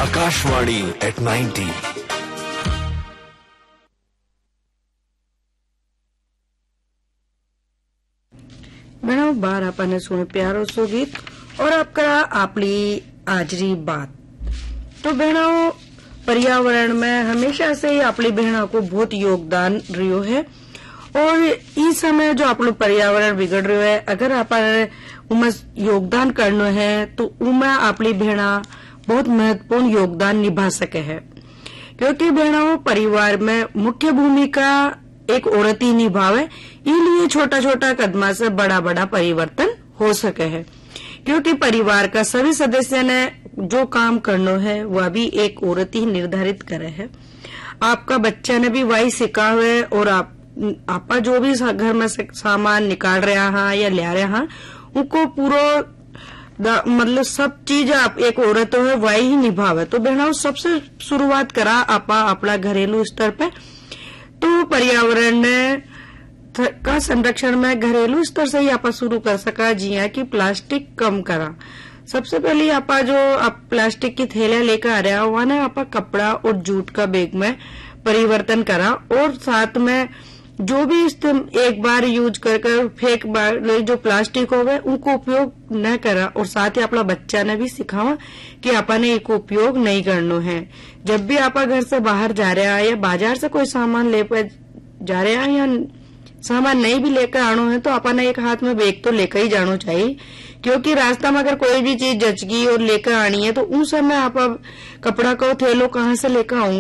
Akashvani at 90. बहनों बार आपने सुने प्यारो सो गीत और आपका आपली आजरी बात। तो बहनों पर्यावरण में हमेशा से ही आपली बहनों को बहुत योगदान रियो है और इस समय जो आप लोग पर्यावरण बिगड़ रहे है, अगर आप उमें योगदान करना है तो उमें आपली बहना बहुत महत्वपूर्ण योगदान निभा सके है, क्योंकि बहनों परिवार में मुख्य भूमिका एक औरत ही निभावे, इसलिए छोटा छोटा कदमा से बड़ा बड़ा परिवर्तन हो सके है। क्योंकि परिवार का सभी सदस्य ने जो काम करना है वह भी एक औरत ही निर्धारित करे है। आपका बच्चा ने भी वही सीखा है और आपा जो भी घर में सामान निकाल रहा है या ले रहा है उनको पूरा मतलब सब चीज आप एक औरत है वही ही निभावे। तो बहनों सबसे शुरुआत करा आपा अपना घरेलू स्तर पे, तो पर्यावरण का संरक्षण में घरेलू स्तर से ही आप शुरू कर सका, जिया कि प्लास्टिक कम करा। सबसे पहले आप प्लास्टिक की थैलियां लेकर आ रहा हुआ ना आप कपड़ा और जूट का बैग में परिवर्तन करा और साथ में जो भी एक बार यूज कर फेंक बार जो प्लास्टिक हो गए उनको उपयोग न करा और साथ ही अपना बच्चा ने भी सिखावा कि आपने एक उपयोग नहीं करना है। जब भी आप घर से बाहर जा रहा है या बाजार से कोई सामान लेकर जा रहा है या सामान नहीं भी लेकर आना है तो अपने एक हाथ में बैग तो लेकर ही जाना चाहिए, क्योंकि रास्ता में अगर कोई भी चीज जच गई और लेकर आनी है तो उस समय आप कपड़ा का थैलो कहाँ से लेकर आऊंगा।